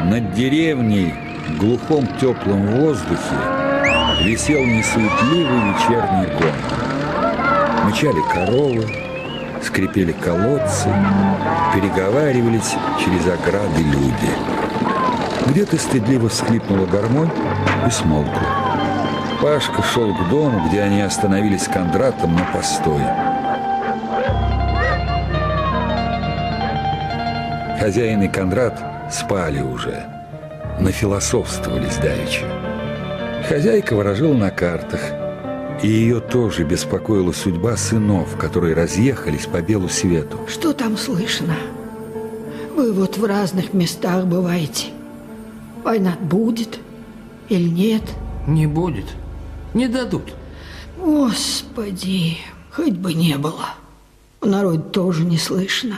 Над деревней в глухом теплом воздухе висел несуетливый вечерний гон. Мычали коровы, скрипели колодцы, переговаривались через ограды люди. Где-то стыдливо всхлипнула гармонь и смолкла. Пашка шел к дому, где они остановились с Кондратом на постой. Хозяин и Кондрат спали уже, нафилософствовались давеча. Хозяйка ворожила на картах, и ее тоже беспокоила судьба сынов, которые разъехались по белу свету. Что там слышно? Вы вот в разных местах бываете. Война будет или нет? Не будет. Не дадут. Господи, хоть бы не было. В народе тоже не слышно.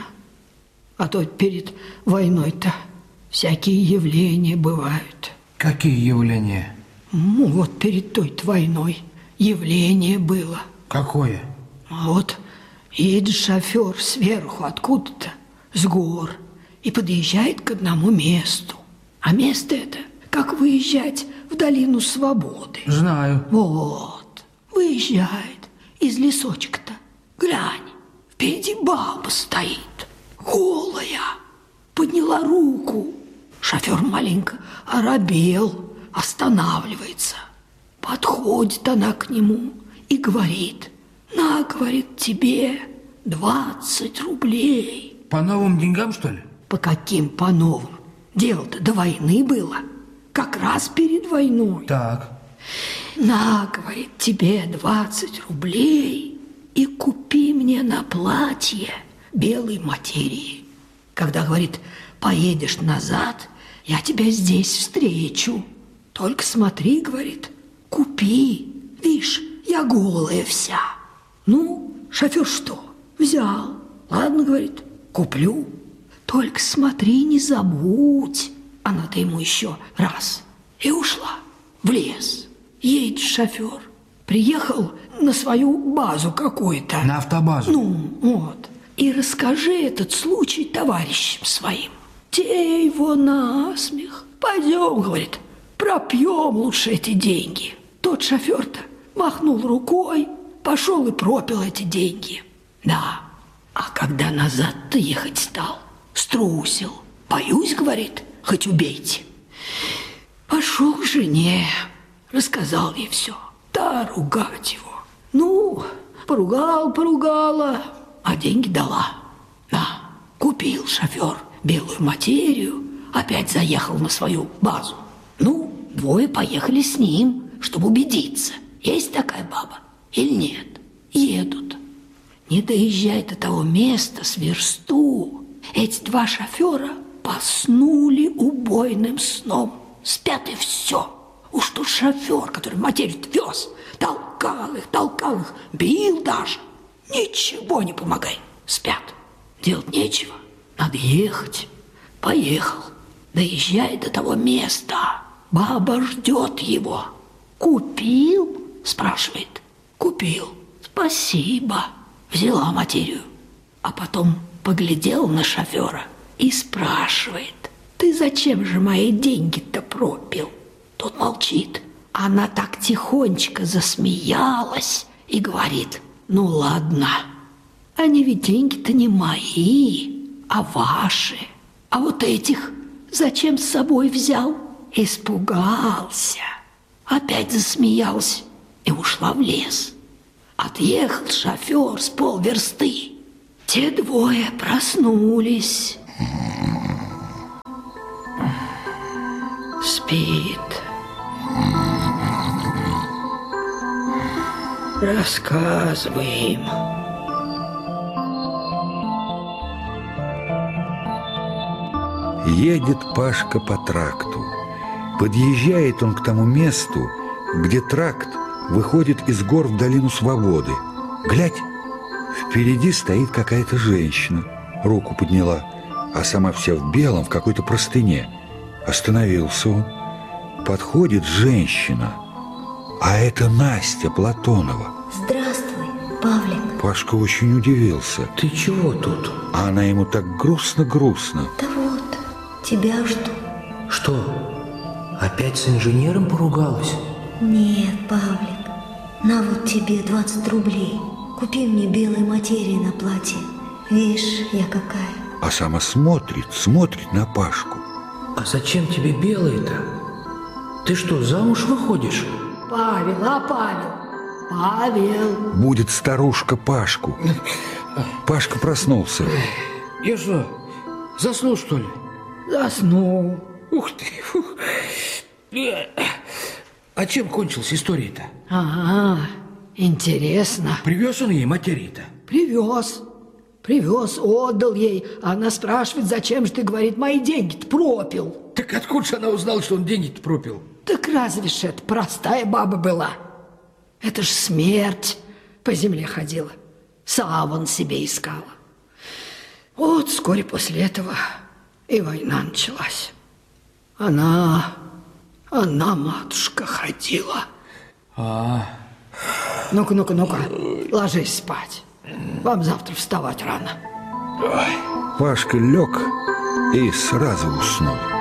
А то перед войной-то всякие явления бывают. Какие явления? Ну, вот перед той-то войной явление было. Какое? А вот едет шофер сверху откуда-то, с гор, и подъезжает к одному месту. А место это, как выезжать в долину свободы. Знаю. Вот, выезжает из лесочка-то. Глянь, впереди баба стоит, голая, подняла руку. Шофер маленько оробел, останавливается. Подходит она к нему и говорит: на, говорит, тебе 20 рублей. По новым деньгам, что ли? По каким по новым? Дело-то до войны было. Как раз перед войной. Так. На, говорит, тебе 20 рублей и купи мне на платье белой материи. Когда, говорит, поедешь назад, я тебя здесь встречу. Только смотри, говорит, купи. Видишь, я голая вся. Ну, шофер что? Взял. Ладно, говорит, куплю. Только смотри, не забудь. Она-то ему еще раз. И ушла в лес. Едет шофер. Приехал на свою базу какую-то. На автобазу? Ну, вот. И расскажи этот случай товарищам своим. Те его насмех. Пойдем, говорит, пропьем лучше эти деньги. Тот шофер-то махнул рукой, пошел и пропил эти деньги. Да, а когда назад-то ехать стал, струсил. Боюсь, говорит, хоть убейте. Пошел к жене, рассказал ей все. Да, ругать его. Ну, поругала, а деньги дала. Да, купил шофер белую материю, опять заехал на свою базу. Ну, двое поехали с ним, чтобы убедиться, есть такая баба или нет. Едут. Не доезжая до того места с версту, эти два шофера поснули убойным сном. Спят и все. Уж тот шофер, который материю вез, толкал их, бил даже. Ничего не помогает. Спят. Делать нечего. Надо ехать. Поехал. Доезжает до того места. Баба ждет его. «Купил?» – спрашивает. «Купил. Спасибо». Взяла материю. А потом поглядела на шофера и спрашивает: «Ты зачем же мои деньги-то пропил?» Тот молчит. Она так тихонечко засмеялась и говорит: «Ну ладно, они ведь деньги-то не мои, а ваши. А вот этих зачем с собой взял?» Испугался. Опять засмеялся и ушла в лес. Отъехал шофер с полверсты. Те двое проснулись. Спит. Рассказывай им. Едет Пашка по тракту. Подъезжает он к тому месту, где тракт выходит из гор в долину свободы. Глядь, впереди стоит какая-то женщина. Руку подняла, а сама вся в белом, в какой-то простыне. Остановился он. Подходит женщина. А это Настя Платонова. Здравствуй, Павлик. Пашка очень удивился. Ты чего тут? А она ему так грустно-грустно. Да вот, тебя жду. Что? Опять с инженером поругалась? Нет, Павлик, на вот тебе 20 рублей. Купи мне белой материи на платье. Видишь, я какая. А сама смотрит на Пашку. А зачем тебе белые-то? Ты что, замуж выходишь? Павел, Павел. Будет старушка Пашку. Пашка проснулся. Я что, заснул, что ли? Заснул. Ух ты! Фух. А чем кончилась история-то? Ага, интересно. Привез он ей материи-то? Привез, отдал ей. А она спрашивает, зачем же ты, говорит, мои деньги-то пропил. Так откуда же она узнала, что он деньги-то пропил? Так разве ж это простая баба была? Это ж смерть по земле ходила. Саван себе искала. Вот вскоре после этого и война началась. Она, матушка, ходила. Ну-ка, ложись спать. Вам завтра вставать рано. Пашка лег и сразу уснул.